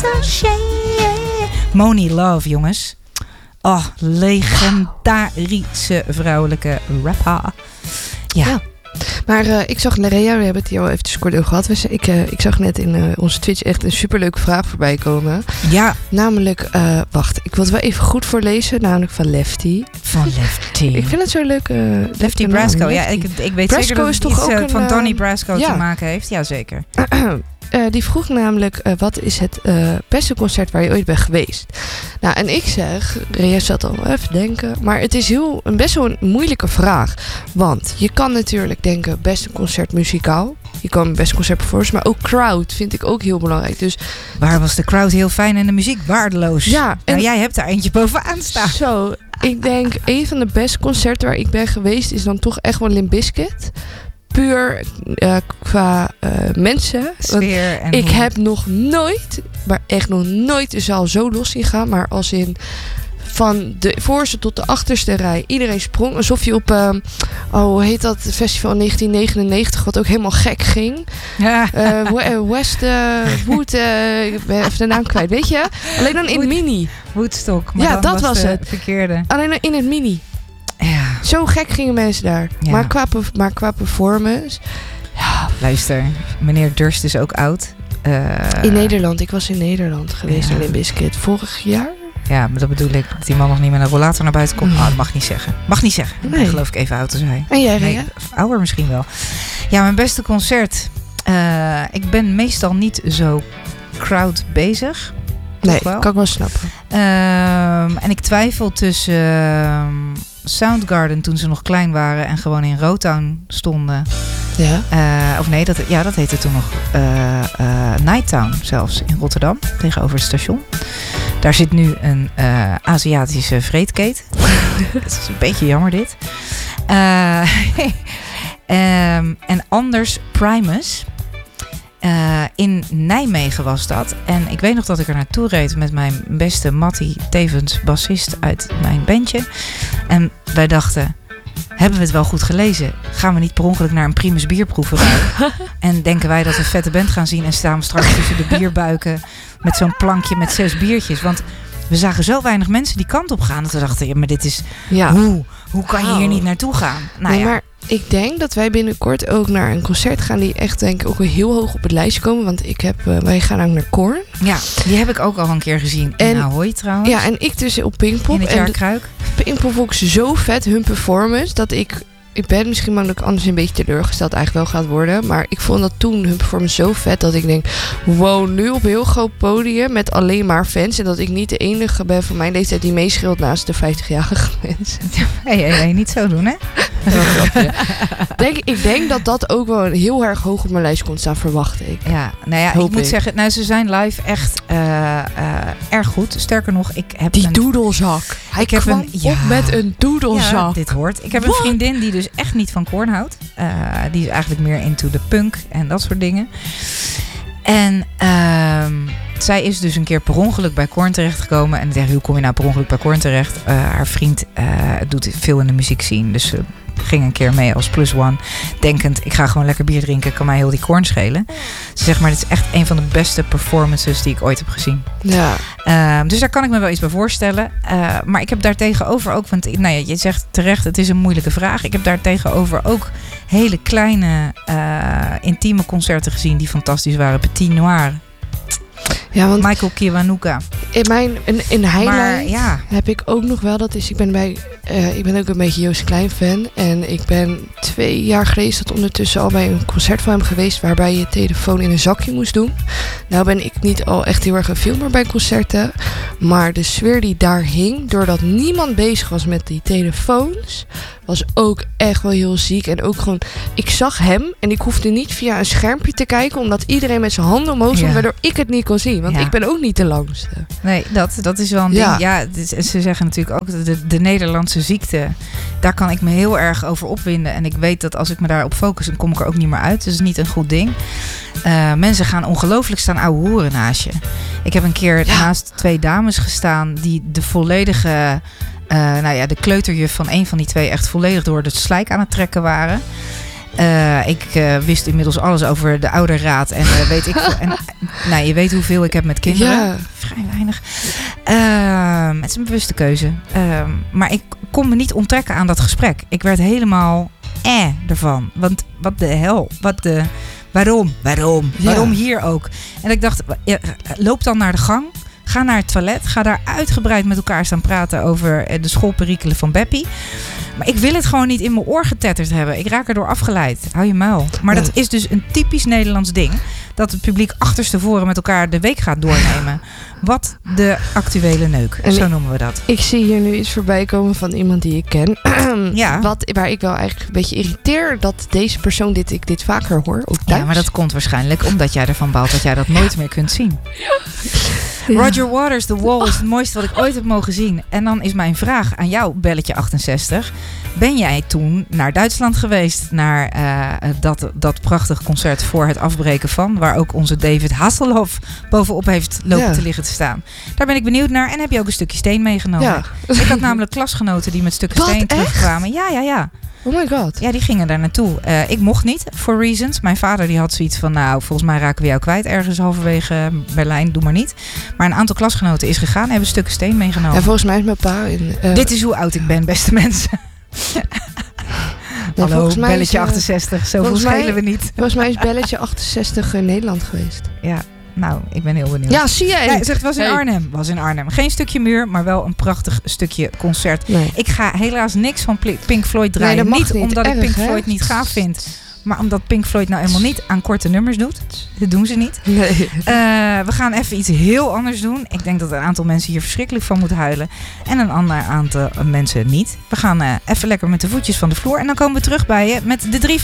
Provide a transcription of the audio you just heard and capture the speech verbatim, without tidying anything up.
Moni Love, jongens. Oh, legendarische vrouwelijke rapper. Ja. ja. Maar uh, ik zag Nerea, we hebben het hier al eventjes kort over gehad. Ik, uh, ik zag net in uh, onze Twitch echt een superleuke vraag voorbij komen. Ja. Namelijk, uh, wacht, ik wil het wel even goed voorlezen. Namelijk van Lefty. Van Lefty. Ik vind het zo leuk. Uh, Lefty Brasco. Ja, ik, ik weet Brasco zeker dat is het toch iets ook uh, een, van Donnie uh, Brasco ja. te maken heeft. Jazeker. Uh, die vroeg namelijk, uh, wat is het uh, beste concert waar je ooit bent geweest? Nou, en ik zeg, Rea zat al even denken, maar het is heel, een best wel een moeilijke vraag. Want je kan natuurlijk denken, beste concert muzikaal. Je kan best concert performance, maar ook crowd vind ik ook heel belangrijk. Dus waar was de crowd heel fijn en de muziek waardeloos? Ja, en nou, jij hebt daar eentje bovenaan staan. Zo, ik denk, een van de beste concerten waar ik ben geweest is dan toch echt wel Limp Bizkit. Puur uh, qua uh, mensen. Sfeer en ik hoe... heb nog nooit, maar echt nog nooit de zaal zo los zien gaan. Maar als in van de voorste tot de achterste rij. Iedereen sprong alsof je op, uh, oh, hoe heet dat, festival in negentien negenennegentig, wat ook helemaal gek ging. Ja. Uh, West uh, Wood, uh, ik ben even de naam kwijt, weet je? Alleen dan in Wood, mini. Woodstock, maar ja, dan dat was, was de het. Verkeerde. Alleen dan in het mini. Ja. Zo gek gingen mensen daar. Ja. Maar, qua, maar qua performance... Ja. Luister, meneer Durst is ook oud. Uh, in Nederland. Ik was in Nederland geweest ja. in Limp Bizkit. Vorig jaar? Ja, maar dat bedoel ik. Dat die man nog niet met een rollator naar buiten komt. Mm. Oh, dat mag niet zeggen. Mag niet zeggen. Nee. Ik geloof ik even oud te zijn. En jij, nee, ouder misschien wel. Ja, mijn beste concert. Uh, ik ben meestal niet zo crowd bezig. Nee, wel. kan ik wel snappen. Um, en ik twijfel tussen uh, Soundgarden toen ze nog klein waren en gewoon in Rotown stonden. Ja. Uh, of nee, dat, ja, dat heette toen nog uh, uh, Nighttown zelfs in Rotterdam, tegenover het station. Daar zit nu een uh, Aziatische vreedkeet. Dat is een beetje jammer dit. Uh, um, en anders Primus. Uh, in Nijmegen was dat. En ik weet nog dat ik er naartoe reed met mijn beste Mattie, tevens bassist uit mijn bandje. En wij dachten, hebben we het wel goed gelezen? Gaan we niet per ongeluk naar een Primus bierproeverij? En denken wij dat we een vette band gaan zien en staan we straks tussen de bierbuiken met zo'n plankje met zes biertjes. Want we zagen zo weinig mensen die kant op gaan dat we dachten, ja, maar dit is, ja. hoe, hoe kan je hier niet naartoe gaan? Nou, nee, ja. maar ik denk dat wij binnenkort ook naar een concert gaan die echt denk ik ook wel heel hoog op het lijstje komen. Want ik heb, uh, wij gaan ook naar Korn. Ja, die heb ik ook al een keer gezien in en, Ahoy trouwens. Ja, en ik dus op Pinkpop. In het jaar Kruik. Pinkpop vond ik zo vet, hun performance, dat ik... Ik ben misschien maar dat ik anders een beetje teleurgesteld eigenlijk wel gaat worden. Maar ik vond dat toen hun performance zo vet dat ik denk, wow, nu op een heel groot podium met alleen maar fans. En dat ik niet de enige ben van mijn leeftijd die meeschreeuwt naast de vijftigjarige mensen. Hé, hey, hey, niet zo doen, hè? denk, ik denk dat dat ook wel heel erg hoog op mijn lijst komt staan, verwacht ik. Ja, nou ja, Hoop ik moet ik. zeggen, nou, ze zijn live echt uh, uh, erg goed. Sterker nog, ik heb Die een... doedelzak. Hij ik heb kwam een, ja, op met een doedelzak. Ja, dit hoort. Ik heb What? een vriendin die dus echt niet van Korn houdt. Uh, die is eigenlijk meer into de punk en dat soort dingen. En uh, zij is dus een keer per ongeluk bij Korn terechtgekomen. En ik dacht, hoe kom je nou per ongeluk bij Korn terecht? Uh, haar vriend uh, doet veel in de muziek zien. Dus ze uh, ging een keer mee als plus one. Denkend, ik ga gewoon lekker bier drinken. Kan mij heel die Korn schelen. Ze zegt, maar dit is echt een van de beste performances die ik ooit heb gezien. Ja. Uh, dus daar kan ik me wel iets bij voorstellen. Uh, maar ik heb daar tegenover ook, want nou ja, je zegt terecht, het is een moeilijke vraag. Ik heb daar tegenover ook hele kleine, uh, intieme concerten gezien die fantastisch waren. Petit Noir. Ja, want Michael Kiwanuka. In mijn in, in Highlight maar, ja. heb ik ook nog wel, dat is, ik ben bij, uh, ik ben ook een beetje Joost Klein fan. En ik ben twee jaar geleden dat ondertussen al bij een concert van hem geweest waarbij je telefoon in een zakje moest doen. Nou ben ik niet al echt heel erg een filmer bij concerten. Maar de sfeer die daar hing, doordat niemand bezig was met die telefoons, was ook echt wel heel ziek. En ook gewoon, ik zag hem en ik hoefde niet via een schermpje te kijken, omdat iedereen met zijn handen omhoog stond, ja. waardoor ik het niet kon zien. Want ja. ik ben ook niet de langste. Nee, dat, dat is wel een ja. ding. Ja, is, ze zeggen natuurlijk ook de, de Nederlandse ziekte. Daar kan ik me heel erg over opwinden. En ik weet dat als ik me daarop focus, dan kom ik er ook niet meer uit. Dus het is niet een goed ding. Uh, mensen gaan ongelooflijk staan ouwe hoeren naast je. Ik heb een keer ja. naast twee dames gestaan die de volledige... Uh, nou ja, de kleuterjuf van een van die twee echt volledig door het slijk aan het trekken waren. Uh, ik uh, wist inmiddels alles over de ouderraad. En uh, weet ik veel. En, nou, je weet hoeveel ik heb met kinderen. Ja. Vrij weinig. Uh, het is een bewuste keuze. Uh, maar ik kon me niet onttrekken aan dat gesprek. Ik werd helemaal eh ervan. Want wat de hel. Wat de... Waarom? Waarom? Ja. Waarom hier ook? En ik dacht, ja, loop dan naar de gang. Ga naar het toilet. Ga daar uitgebreid met elkaar staan praten over de schoolperikelen van Beppie. Maar ik wil het gewoon niet in mijn oor getetterd hebben. Ik raak erdoor afgeleid. Hou je muil. Maar ja. Dat is dus een typisch Nederlands ding. Dat het publiek achterstevoren met elkaar de week gaat doornemen. Wat de actuele neuk. En zo noemen we dat. Ik zie hier nu iets voorbij komen van iemand die ik ken. Ja. Wat, waar ik wel eigenlijk een beetje irriteer dat deze persoon dit, ik dit vaker hoor. Ook thuis. Ja, maar dat komt waarschijnlijk omdat jij ervan baalt dat jij dat nooit meer kunt zien. Ja. Ja. Roger Waters, The Wall, is het mooiste wat ik ooit heb mogen zien. En dan is mijn vraag aan jou, belletje achtenzestig. Ben jij toen naar Duitsland geweest? Naar uh, dat, dat prachtig concert voor het afbreken van. Waar ook onze David Hasselhoff bovenop heeft lopen ja. te liggen te staan. Daar ben ik benieuwd naar. En heb je ook een stukje steen meegenomen? Ja. Ik had namelijk klasgenoten die met stukken wat, steen echt? terugkwamen. Ja, ja, ja. Oh my god. Ja, die gingen daar naartoe. Uh, ik mocht niet, for reasons. Mijn vader die had zoiets van, nou, volgens mij raken we jou kwijt ergens halverwege Berlijn. Doe maar niet. Maar een aantal klasgenoten is gegaan en hebben stukken steen meegenomen. Ja, volgens mij is mijn pa in... Uh... Dit is hoe oud ik ben, beste mensen. Nee, hallo, belletje is, uh, achtenzestig. Zoveel schelen we niet. Volgens mij is belletje achtenzestig in Nederland geweest. Ja. Nou, ik ben heel benieuwd. Ja, zie jij. Nee, het was in hey. Arnhem. was in Arnhem. Geen stukje muur, maar wel een prachtig stukje concert. Nee. Ik ga helaas niks van Pink Floyd draaien. Nee, niet, niet omdat Erg, ik Pink Floyd hè? niet gaaf vind. Maar omdat Pink Floyd nou helemaal niet aan korte nummers doet. Dat doen ze niet. Nee. Uh, we gaan even iets heel anders doen. Ik denk dat een aantal mensen hier verschrikkelijk van moeten huilen. En een ander aantal mensen niet. We gaan uh, even lekker met de voetjes van de vloer. En dan komen we terug bij je met de drie